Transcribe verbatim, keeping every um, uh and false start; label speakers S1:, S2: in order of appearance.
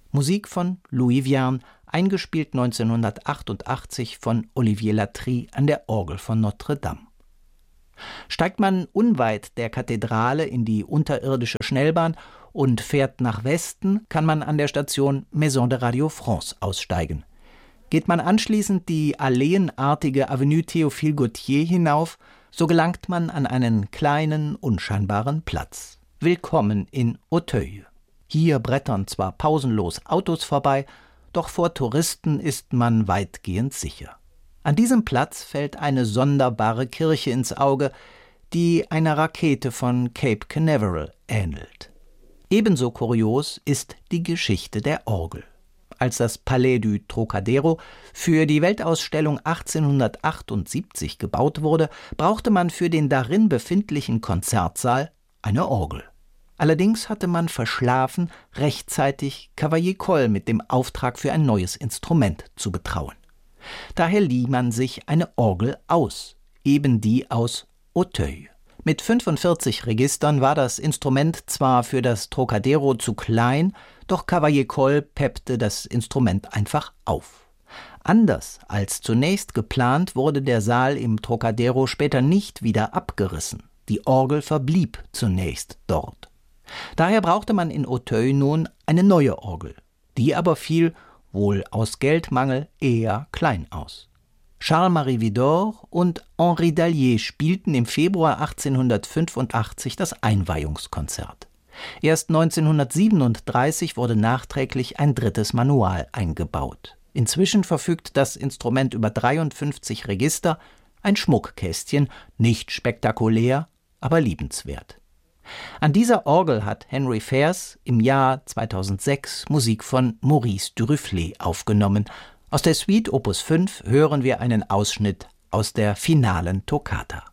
S1: Musik von Louis Vierne, eingespielt neunzehnhundertachtundachtzig von Olivier Latry an der Orgel von Notre Dame. Steigt man unweit der Kathedrale in die unterirdische Schnellbahn und fährt nach Westen, kann man an der Station Maison de Radio France aussteigen. Geht man anschließend die alleenartige Avenue Théophile Gautier hinauf, so gelangt man an einen kleinen, unscheinbaren Platz. Willkommen in Auteuil. Hier brettern zwar pausenlos Autos vorbei, doch vor Touristen ist man weitgehend sicher. An diesem Platz fällt eine sonderbare Kirche ins Auge, die einer Rakete von Cape Canaveral ähnelt. Ebenso kurios ist die Geschichte der Orgel. Als das Palais du Trocadero für die Weltausstellung achtzehnhundertachtundsiebzig gebaut wurde, brauchte man für den darin befindlichen Konzertsaal eine Orgel. Allerdings hatte man verschlafen, rechtzeitig Cavaillé-Coll mit dem Auftrag für ein neues Instrument zu betrauen. Daher lieh man sich eine Orgel aus, eben die aus Auteuil. Mit fünfundvierzig Registern war das Instrument zwar für das Trocadero zu klein, doch Cavaillé-Coll peppte das Instrument einfach auf. Anders als zunächst geplant wurde der Saal im Trocadero später nicht wieder abgerissen. Die Orgel verblieb zunächst dort. Daher brauchte man in Auteuil nun eine neue Orgel. Die aber fiel, wohl aus Geldmangel, eher klein aus. Charles-Marie Widor und Henri Dallier spielten im Februar achtzehnhundertfünfundachtzig das Einweihungskonzert. Erst neunzehnhundertsiebenunddreißig wurde nachträglich ein drittes Manual eingebaut. Inzwischen verfügt das Instrument über dreiundfünfzig Register, ein Schmuckkästchen, nicht spektakulär, aber liebenswert. An dieser Orgel hat Henry Fairs im Jahr zweitausendsechs Musik von Maurice Duruflé aufgenommen. Aus der Suite Opus fünf hören wir einen Ausschnitt aus der finalen Toccata.